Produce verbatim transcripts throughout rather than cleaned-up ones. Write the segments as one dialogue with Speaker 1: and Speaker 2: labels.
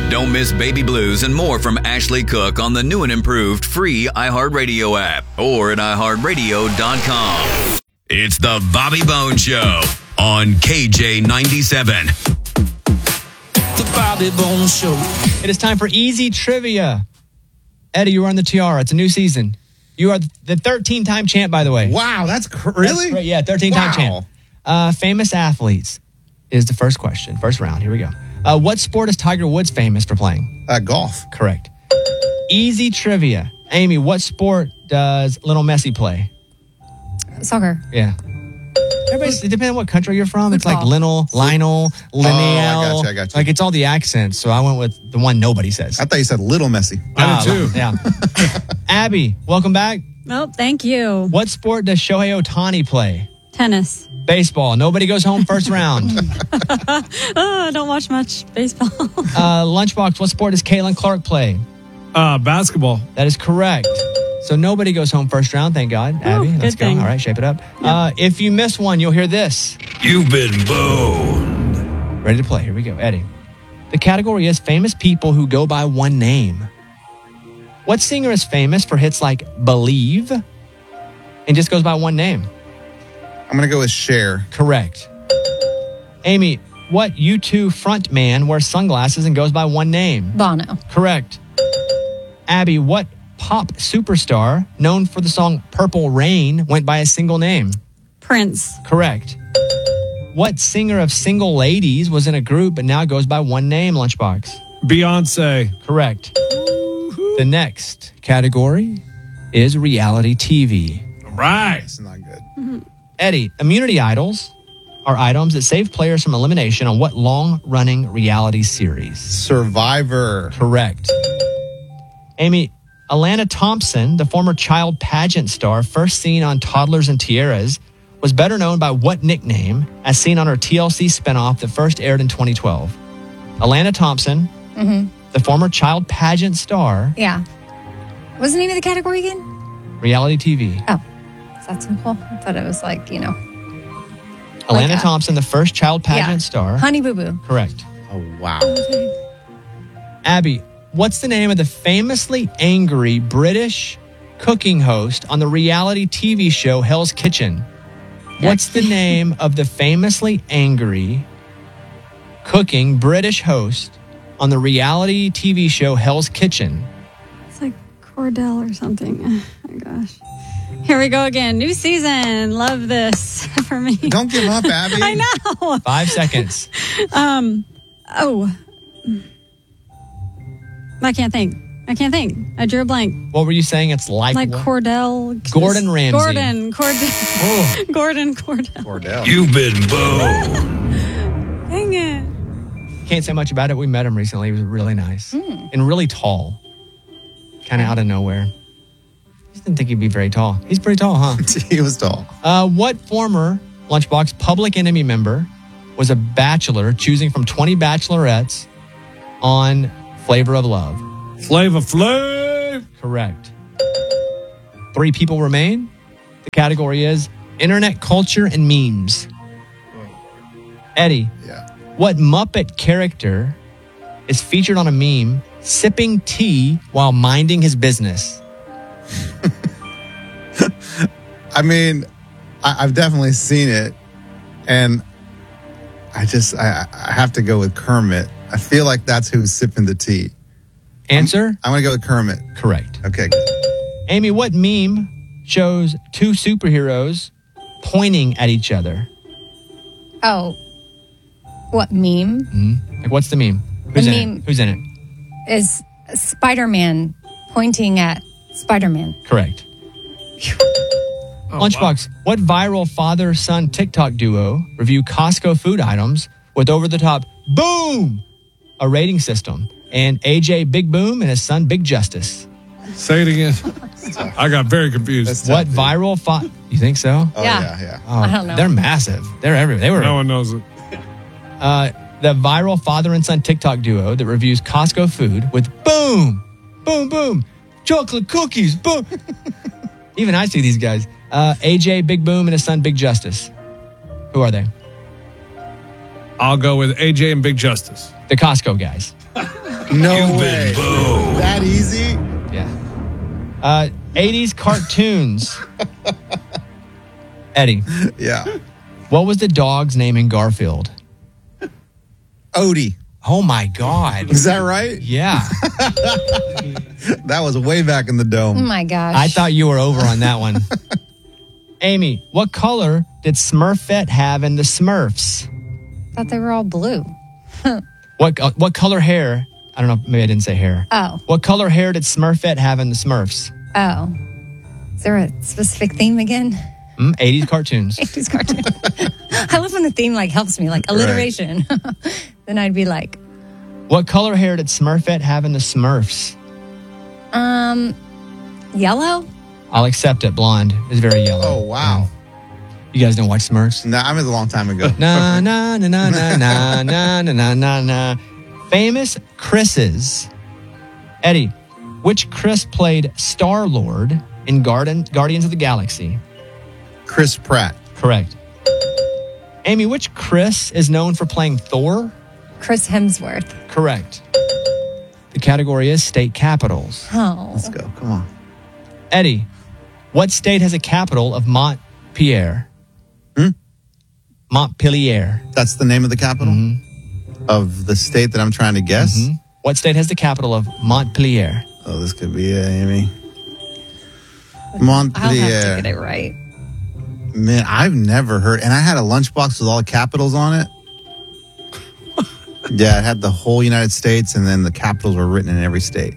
Speaker 1: Don't miss Baby Blues and more from Ashley Cook on the new and improved free iHeartRadio app or at i heart radio dot com. It's the Bobby Bones Show on K J ninety-seven.
Speaker 2: The Bobby Bones Show.
Speaker 3: It is time for Easy Trivia. Eddie, you are on the tiara. It's a new season. You are the thirteen-time champ, by the way.
Speaker 4: Wow, that's cr- really?
Speaker 3: That's, yeah, thirteen-time
Speaker 4: wow.
Speaker 3: champ. Uh, famous athletes is the first question. First round. Here we go. Uh, what sport is Tiger Woods famous for playing?
Speaker 4: Uh, golf.
Speaker 3: Correct. Easy Trivia. Amy, what sport does Lionel Messi play?
Speaker 5: Soccer.
Speaker 3: Yeah. Everybody's, it depends on what country you're from. It's
Speaker 5: Football.
Speaker 3: like Lionel, Lionel, Lineal.
Speaker 4: Oh, I got you, I got you.
Speaker 3: Like, it's all the accents, so I went with the one nobody says.
Speaker 4: I thought you said Little Messi.
Speaker 3: I did too. Yeah. Abby, welcome back.
Speaker 6: Oh, thank you.
Speaker 3: What sport does Shohei Ohtani play?
Speaker 6: Tennis.
Speaker 3: Baseball. Nobody goes home first round.
Speaker 6: Oh, I don't watch much baseball.
Speaker 3: uh, Lunchbox, what sport does Caitlin Clark play?
Speaker 7: Uh, basketball.
Speaker 3: That is correct. So nobody goes home first round, thank God. Abby,
Speaker 6: good
Speaker 3: let's go.
Speaker 6: thing.
Speaker 3: All right, shape it up. Uh, if you miss one, you'll hear this.
Speaker 1: You've been boned.
Speaker 3: Ready to play. Here we go. Eddie. The category is famous people who go by one name. What singer is famous for hits like Believe and just goes by one name?
Speaker 4: I'm going to go with Cher.
Speaker 3: Correct. Amy, what U two frontman wears sunglasses and goes by one name?
Speaker 5: Bono.
Speaker 3: Correct. Abby, what pop superstar known for the song Purple Rain went by a single name?
Speaker 6: Prince.
Speaker 3: Correct. What singer of Single Ladies was in a group but now goes by one name, Lunchbox?
Speaker 7: Beyonce.
Speaker 3: Correct. The next category is reality T V.
Speaker 7: Right.
Speaker 4: It's not good.
Speaker 6: Mm-hmm.
Speaker 3: Eddie, immunity idols are items that save players from elimination on what long-running reality series?
Speaker 4: Survivor.
Speaker 3: Correct. Amy, Alana Thompson, the former child pageant star first seen on Toddlers and Tiaras, was better known by what nickname as seen on her T L C spinoff that first aired in twenty twelve? Alana Thompson,
Speaker 5: Mm-hmm.
Speaker 3: the former child pageant star,
Speaker 5: Yeah. What's the name of the category again?
Speaker 3: reality T V.
Speaker 5: Oh, is that simple? I thought it was like, you know.
Speaker 3: Alana
Speaker 5: Like a-
Speaker 3: Thompson, the first child pageant
Speaker 5: Yeah.
Speaker 3: star.
Speaker 5: Honey Boo Boo.
Speaker 3: Correct.
Speaker 4: Oh, wow.
Speaker 3: Abby, what's the name of the famously angry British cooking host on the reality T V show Hell's Kitchen? What's the name of the famously angry cooking British host on the reality T V show Hell's Kitchen?
Speaker 6: It's like Cordell or something. Oh, my gosh. Here we go again. New season. Love this for me.
Speaker 4: Don't give up, Abby.
Speaker 6: I know.
Speaker 3: Five seconds.
Speaker 6: Um. Oh. I can't think. I can't think. I drew a blank.
Speaker 3: What were you saying? It's like,
Speaker 6: Like
Speaker 3: what?
Speaker 6: Cordell.
Speaker 3: Gordon Ramsay.
Speaker 6: Gordon. Gordon.
Speaker 3: Oh.
Speaker 6: Gordon Cordell.
Speaker 4: Cordell.
Speaker 1: You've been boned.
Speaker 6: Dang it.
Speaker 3: Can't say much about it. We met him recently. He was really nice
Speaker 5: Mm.
Speaker 3: and really tall. Kind of out of nowhere. Just didn't think he'd be very tall. He's pretty tall, huh?
Speaker 4: He was tall.
Speaker 3: Uh, what former Lunchbox Public Enemy member was a bachelor choosing from twenty bachelorettes on Flavor of Love?
Speaker 7: Flavor Flav.
Speaker 3: Correct. Three people remain. The category is internet culture and memes. Eddie,
Speaker 4: Yeah.
Speaker 3: what Muppet character is featured on a meme sipping tea while minding his business?
Speaker 4: I mean, I, I've definitely seen it, and I just I, I have to go with Kermit. I feel like that's who's sipping the tea.
Speaker 3: Answer?
Speaker 4: I'm gonna go with Kermit.
Speaker 3: Correct.
Speaker 4: Okay.
Speaker 3: Amy, what meme shows two superheroes pointing at each other?
Speaker 5: Oh. What meme?
Speaker 3: Mm-hmm. Like, what's the meme? Who's
Speaker 5: The
Speaker 3: in
Speaker 5: meme-
Speaker 3: it? Who's in it?
Speaker 5: Is Spider-Man pointing at Spider-Man.
Speaker 3: Correct.
Speaker 7: Oh,
Speaker 3: Lunchbox, what viral father-son TikTok duo review Costco food items with over-the-top boom, a rating system, and A J Big Boom and his son Big Justice?
Speaker 7: Say it again. I got very confused.
Speaker 4: That's
Speaker 3: What
Speaker 4: tough, dude.
Speaker 3: viral fa- You think so?
Speaker 4: Oh
Speaker 5: Yeah.
Speaker 4: yeah, yeah.
Speaker 3: Oh,
Speaker 5: I don't know.
Speaker 3: They're massive. They're everywhere. They were
Speaker 7: No one knows it.
Speaker 3: uh, the viral father and son TikTok duo that reviews Costco food with boom, boom, boom, chocolate cookies, boom. Even I see these guys. Uh, A J Big Boom and his son Big Justice. Who are they?
Speaker 7: I'll go with A J and Big Justice.
Speaker 3: The Costco guys.
Speaker 4: No
Speaker 1: You've
Speaker 4: way.
Speaker 1: been booed.
Speaker 4: That easy?
Speaker 3: Yeah. Uh, eighties cartoons. Eddie,
Speaker 4: Yeah.
Speaker 3: what was the dog's name in Garfield?
Speaker 4: Odie.
Speaker 3: Oh my God.
Speaker 4: Is that right?
Speaker 3: Yeah.
Speaker 4: That was way back in the
Speaker 5: Oh
Speaker 4: dome.
Speaker 5: my gosh.
Speaker 3: I thought you were over on that one. Amy, what color did Smurfette have in the Smurfs?
Speaker 5: thought they were all blue.
Speaker 3: What uh, what color hair? I don't know. Maybe I didn't say hair.
Speaker 5: Oh.
Speaker 3: What color hair did Smurfette have in the Smurfs?
Speaker 5: Oh. Is there a specific theme again?
Speaker 3: Mm, eighties cartoons.
Speaker 5: eighties cartoon. I love when the theme like helps me, like alliteration. Then I'd be like,
Speaker 3: What color hair did Smurfette have in the Smurfs?
Speaker 5: um, yellow?
Speaker 3: I'll accept it. Blonde is very yellow.
Speaker 4: Oh, wow.
Speaker 3: You guys don't watch Smurfs?
Speaker 4: No, I mean, a long time ago.
Speaker 3: Na na na na na na na na na na na. Famous Chris's. Eddie, which Chris played Star Lord in Garden Guardians of the Galaxy?
Speaker 4: Chris Pratt.
Speaker 3: Correct. Amy, which Chris is known for playing Thor?
Speaker 5: Chris Hemsworth.
Speaker 3: Correct. The category is state capitals.
Speaker 5: Oh.
Speaker 4: Let's go. Come on.
Speaker 3: Eddie, what state has a capital of Montpellier?
Speaker 4: Hmm?
Speaker 3: Montpellier.
Speaker 4: That's the name of the capital of the state that I'm trying to guess.
Speaker 3: Mhm. What state has the capital of Montpellier?
Speaker 4: Oh, this could be it, Amy.
Speaker 5: I'll have to
Speaker 4: Montpellier.
Speaker 5: get it right.
Speaker 4: Man, I've never heard. And I had a lunchbox with all the capitals on it. Yeah, it had the whole United States, and then the capitals were written in every state.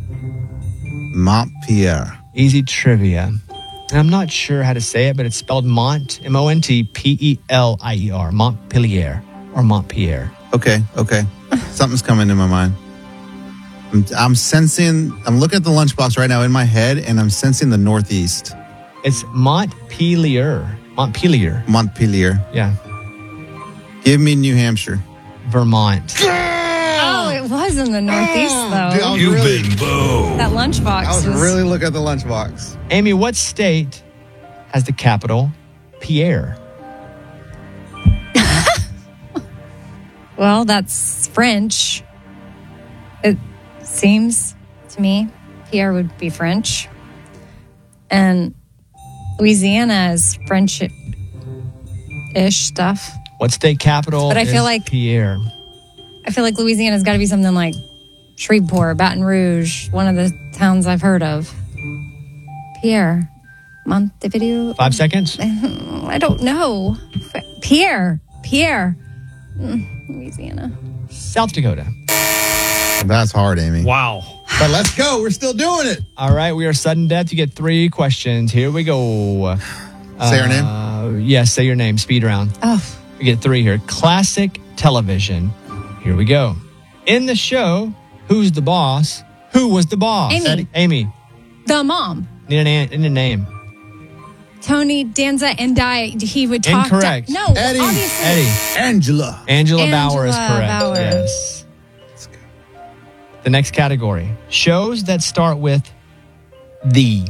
Speaker 4: Montpellier.
Speaker 3: Easy trivia. And I'm not sure how to say it, but it's spelled Mont, M O N T P E L I E R, Montpellier or Montpellier.
Speaker 4: Okay, okay. Something's coming to my mind. I'm, I'm sensing, I'm looking at the lunchbox right now in my head, and I'm sensing the Northeast.
Speaker 3: It's Montpelier. Montpelier.
Speaker 4: Montpelier.
Speaker 3: Yeah.
Speaker 4: Give me New Hampshire.
Speaker 3: Vermont.
Speaker 5: Oh, it was in the Northeast, though.
Speaker 4: Dude, I was
Speaker 1: You've
Speaker 4: really,
Speaker 1: been booed.
Speaker 5: That lunchbox
Speaker 4: I was
Speaker 5: was
Speaker 4: really looking at the lunchbox.
Speaker 3: Amy, what state has the capital Pierre?
Speaker 5: Well, that's French. It seems to me Pierre would be French. And Louisiana is French-ish stuff.
Speaker 3: What state capital
Speaker 5: But I feel
Speaker 3: is
Speaker 5: like-
Speaker 3: Pierre?
Speaker 5: I feel like Louisiana's got to be something like Shreveport, Baton Rouge, one of the towns I've heard of. Pierre. Montevideo?
Speaker 3: Five seconds.
Speaker 5: I don't know. Pierre. Pierre. Mm, Louisiana.
Speaker 3: South Dakota.
Speaker 4: That's hard, Amy.
Speaker 7: Wow.
Speaker 4: But let's go. We're still doing it.
Speaker 3: All right, we are sudden death. You get three questions. Here we go.
Speaker 4: Say your name.
Speaker 3: Uh, yes, say your name. Speed round.
Speaker 5: Oh,
Speaker 3: We get three here. Classic television. Here we go. In the show, Who's the Boss? Who was the boss?
Speaker 5: Amy.
Speaker 3: Eddie- Amy.
Speaker 5: the mom.
Speaker 3: Need a, na- need a name.
Speaker 5: Tony Danza and Di, he would talk.
Speaker 3: Incorrect.
Speaker 5: To, no,
Speaker 4: Eddie.
Speaker 5: obviously.
Speaker 3: Eddie.
Speaker 4: Angela.
Speaker 3: Angela, Bauer is
Speaker 5: Angela
Speaker 3: correct.
Speaker 5: Bauer.
Speaker 3: Yes. The next category. Shows that start with the.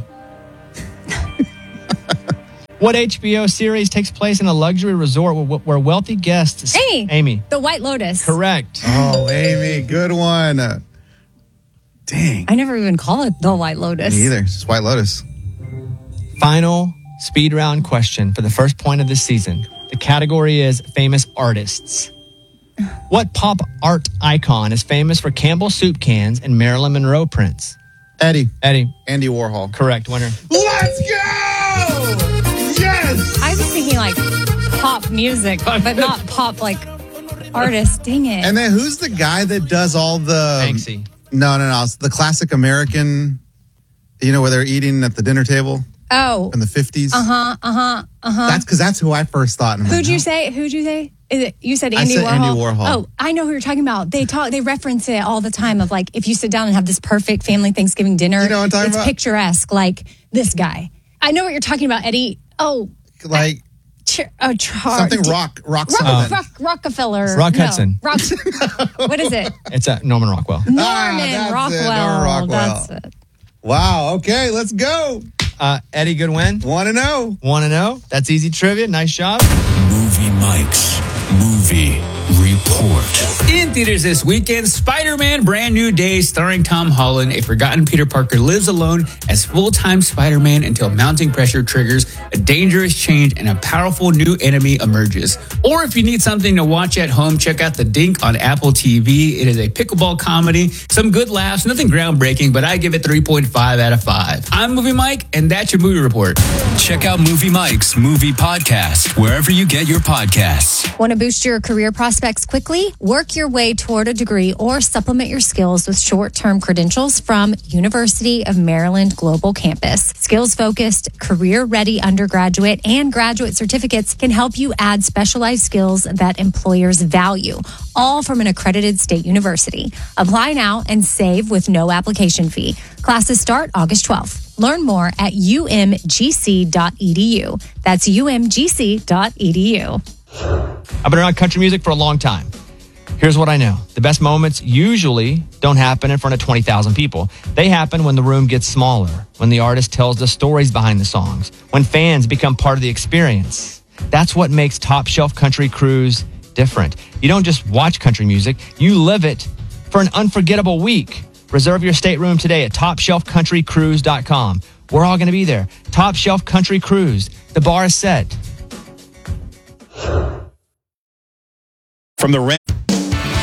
Speaker 3: What H B O series takes place in a luxury resort where, where wealthy guests...
Speaker 5: Amy.
Speaker 3: Amy.
Speaker 5: The White Lotus.
Speaker 3: Correct.
Speaker 4: Oh, Amy. Good one. Uh, Dang.
Speaker 5: I never even call it the White Lotus.
Speaker 4: Me either. It's just White Lotus.
Speaker 3: Final speed round question for the first point of this season. The category is famous artists. What pop art icon is famous for Campbell soup cans and Marilyn Monroe prints?
Speaker 4: Eddie.
Speaker 3: Eddie.
Speaker 4: Andy Warhol.
Speaker 3: Correct, winner.
Speaker 4: Let's go! Yes!
Speaker 5: I was thinking like pop music, but not pop like artist. Dang it.
Speaker 4: And then who's the guy that does all the...
Speaker 3: Banksy.
Speaker 4: No, no, no. It's the classic American, you know, where they're eating at the dinner table
Speaker 5: oh.
Speaker 4: in the fifties.
Speaker 5: Uh-huh, uh-huh, uh-huh.
Speaker 4: That's because that's who I first thought. And I'm
Speaker 5: Who'd
Speaker 4: like,
Speaker 5: you
Speaker 4: no.
Speaker 5: say? Who'd you say? Is it, you said
Speaker 4: I
Speaker 5: Andy
Speaker 4: said
Speaker 5: Warhol?
Speaker 4: Andy Warhol.
Speaker 5: Oh, I know who you're talking about. They talk. They reference it all the time. Of like, if you sit down and have this perfect family Thanksgiving dinner,
Speaker 4: You know what I'm talking
Speaker 5: it's
Speaker 4: about?
Speaker 5: picturesque. Like this guy. I know what you're talking about, Eddie. Oh,
Speaker 4: Like
Speaker 5: ch- uh, char-
Speaker 4: something rock, rock
Speaker 5: Rock,
Speaker 4: something.
Speaker 5: Rock, Rockefeller.
Speaker 3: Rock
Speaker 5: No,
Speaker 3: Hudson.
Speaker 5: Rock. What is it?
Speaker 3: It's uh, Norman Rockwell.
Speaker 5: Norman
Speaker 4: Ah, that's it,
Speaker 5: Rockwell.
Speaker 4: Norman Rockwell.
Speaker 5: That's it.
Speaker 4: Wow. Okay, let's go.
Speaker 3: Uh, Eddie, good win.
Speaker 4: Want to know?
Speaker 3: Want to know? That's easy trivia. Nice job.
Speaker 1: Movie Mike's Movie
Speaker 8: Report.
Speaker 9: In theaters this weekend, Spider-Man Brand New Day starring Tom Holland. A forgotten Peter Parker lives alone as full-time Spider-Man until mounting pressure triggers a dangerous change and a powerful new enemy emerges. Or if you need something to watch at home, check out The Dink on Apple T V. It is a pickleball comedy, some good laughs, nothing groundbreaking, but I give it three point five out of five. I'm Movie Mike, and that's your movie report.
Speaker 8: Check out Movie Mike's Movie Podcast wherever you get your podcasts.
Speaker 5: Want to boost your career prospects quickly? Work your way toward a degree or supplement your skills with short-term credentials from University of Maryland Global Campus. Skills-focused, career-ready undergraduate and graduate certificates can help you add specialized skills that employers value, all from an accredited state university. Apply now and save with no application fee. Classes start August twelfth. Learn more at u m g c dot e d u. That's u m g c dot e d u.
Speaker 3: I've been around country music for a long time. Here's what I know. The best moments usually don't happen in front of twenty thousand people. They happen when the room gets smaller, when the artist tells the stories behind the songs, when fans become part of the experience. That's what makes Top Shelf Country Cruise different. You don't just watch country music, you live it for an unforgettable week. Reserve your stateroom today at top shelf country cruise dot com. We're all going to be there. Top Shelf Country Cruise. The bar is set.
Speaker 10: From the rent.